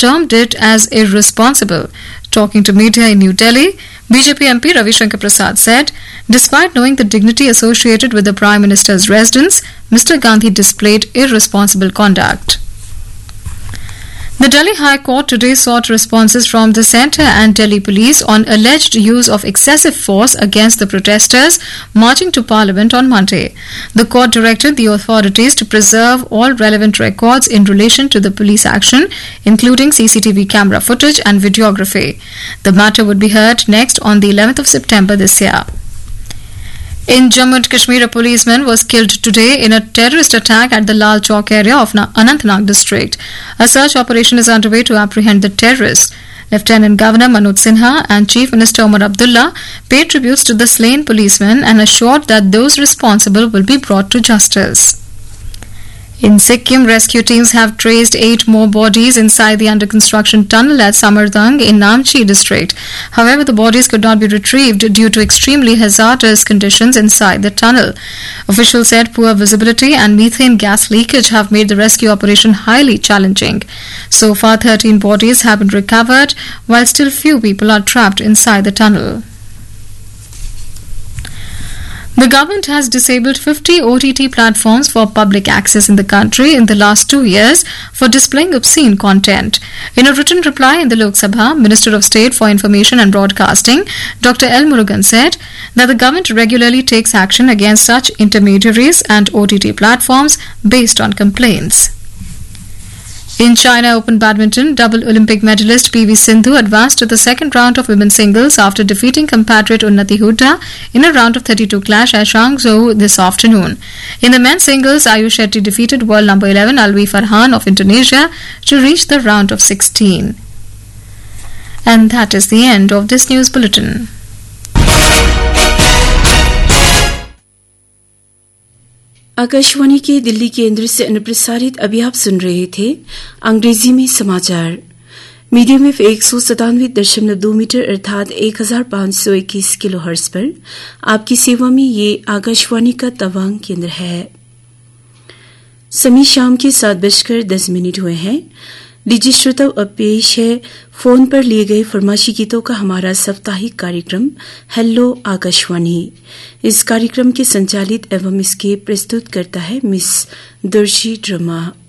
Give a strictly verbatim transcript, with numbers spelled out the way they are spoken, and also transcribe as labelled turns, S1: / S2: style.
S1: termed it as irresponsible. Talking to media in New Delhi, B J P M P Ravi Shankar Prasad said, despite knowing the dignity associated with the Prime Minister's residence, Mister Gandhi displayed irresponsible conduct. The Delhi High Court today sought responses from the centre and Delhi police on alleged use of excessive force against the protesters marching to Parliament on Monday. The court directed the authorities to preserve all relevant records in relation to the police action, including C C T V camera footage and videography. The matter would be heard next on the eleventh of September this year. In Jammu and Kashmir, a policeman was killed today in a terrorist attack at the Lal Chowk area of Anantnag district. A search operation is underway to apprehend the terrorists. Lieutenant Governor Manoj Sinha and Chief Minister Omar Abdullah paid tributes to the slain policeman and assured that those responsible will be brought to justice. In Sikkim, rescue teams have traced eight more bodies inside the under-construction tunnel at Samardang in Namchi district. However, the bodies could not be retrieved due to extremely hazardous conditions inside the tunnel. Officials said poor visibility and methane gas leakage have made the rescue operation highly challenging. So far, thirteen bodies have been recovered, while still few people are trapped inside the tunnel. The government has disabled fifty O T T platforms for public access in the country in the last two years for displaying obscene content. In a written reply in the Lok Sabha, Minister of State for Information and Broadcasting, Doctor L. Murugan, said that the government regularly takes action against such intermediaries and O T T platforms based on complaints. In China Open Badminton, double Olympic medalist P V Sindhu advanced to the second round of women's singles after defeating compatriot Unnati Hooda in a round of thirty-two clash at Hangzhou this afternoon. In the men's singles, Ayush Shetty defeated world number eleven Alwi Farhan of Indonesia to reach the round of sixteen. And that is the end of this news bulletin.
S2: Akashvani के दिल्ली केंद्र से अनुप्रसारित अभी आप सुन रहे थे अंग्रेजी में समाचार मीडियम वेव एक सौ सतानवे दशमलव दो मीटर अर्थात एक हजार पांच सौ इक्कीस किलो हर्ट्ज पर आपकी सेवा में ये आकाशवाणी का तवांग केंद्र है। समय शाम के सात बजकर दस मिनट हुए हैं। लीजिए श्रोताओ, अब पेश है फोन पर लिए गए फरमाइशी गीतों का हमारा साप्ताहिक कार्यक्रम हेलो आकाशवाणी। इस कार्यक्रम के संचालित एवं इसके प्रस्तुत करता है मिस दुर्शी ड्रमा।